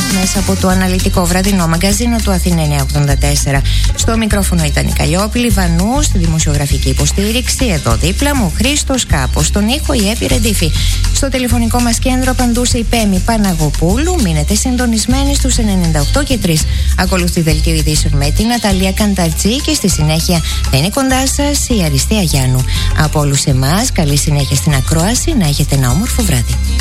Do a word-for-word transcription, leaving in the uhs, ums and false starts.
μέσα από το αναλυτικό βραδινό μαγκαζίνο του Αθήνα εννιακόσια ογδόντα τέσσερα. Στο μικρόφωνο ήταν η Καλλιόπηλη Βανού, στη δημοσιογραφική υποστήριξη. Εδώ δίπλα μου Χρήστος Κάπος. Στον ήχο η Εύη Ρεντίφη. Στο τηλεφωνικό μας κέντρο απαντούσε η Πέμη Παναγοπούλου. Μείνετε συντονισμένοι στους ενενήντα οκτώ και τρία. Ακολουθεί δελτίο ειδήσεων με την Ναταλία Κανταρτζή και στη συνέχεια θα είναι κοντά σας η Αριστεία Γιάννου. Από όλους εμάς, καλή συνέχεια στην ακρόαση, να έχετε ένα όμορφο βράδυ.